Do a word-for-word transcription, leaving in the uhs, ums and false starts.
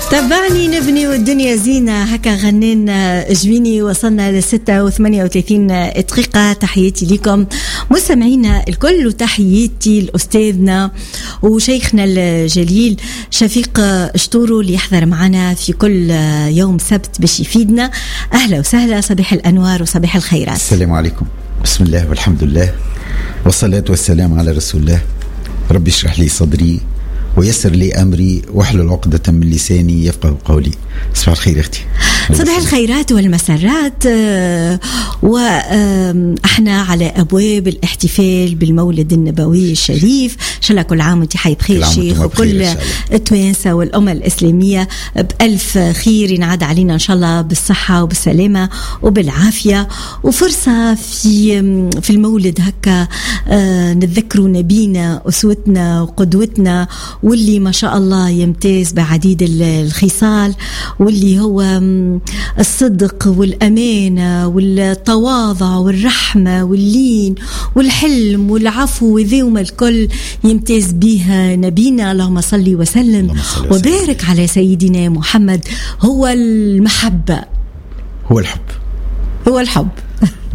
تابعني نبني والدنيا زينة، هكا غنينا جويني. وصلنا لستة وثمانية وثلاثين دقيقة. تحياتي لكم مستمعينا الكل، وتحياتي لأستاذنا وشيخنا الجليل شفيق شطورو اللي يحضر معنا في كل يوم سبت باش يفيدنا. أهلا وسهلا، صباح الأنوار وصباح الخيرات. السلام عليكم، بسم الله والحمد لله والصلاة والسلام على رسول الله. ربي اشرح لي صدري ويسر لي أمري واحلل عقدة من لساني يفقه قولي. صباح الخير أختي. صباح الخيرات والمسرات، وإحنا على أبواب الاحتفال بالمولد النبوي الشريف. إن شاء الله كل عام وانت حي بخير شيخ، وكل التوانسة والأمة الإسلامية بألف خير ينعاد علينا إن شاء الله بالصحة وبالسلامة وبالعافية. وفرصة في في المولد هكا نتذكروا نبينا أسوتنا وقدوتنا، واللي ما شاء الله يمتاز بعديد الخصال، واللي هو الصدق والأمانة والتواضع والرحمة واللين والحلم والعفو، وذيهم الكل يمتاز بها نبينا. اللهم صل وسلم وبارك على سيدنا محمد. هو المحبة، هو الحب، هو الحب